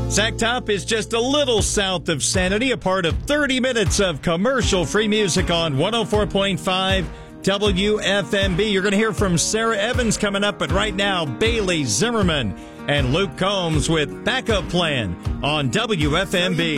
Sack Top is just a little south of Sanity, a part of 30 minutes of commercial-free music on 104.5 WFMB. You're going to hear from Sarah Evans coming up, but right now, Bailey Zimmerman and Luke Combs with Backup Plan on WFMB.